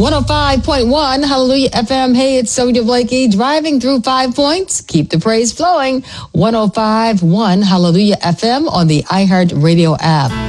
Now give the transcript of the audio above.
105.1 Hallelujah FM. Hey, it's Sonia Blakey driving through 5 points. Keep the praise flowing. 105.1 Hallelujah FM on the iHeart Radio app.